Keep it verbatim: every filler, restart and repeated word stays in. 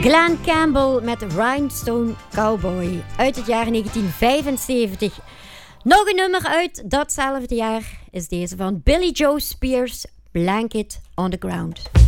Glen Campbell met Rhinestone Cowboy uit het jaar negentien vijfenzeventig. Nog een nummer uit datzelfde jaar is deze van Billy Joe Spears, Blanket on the Ground.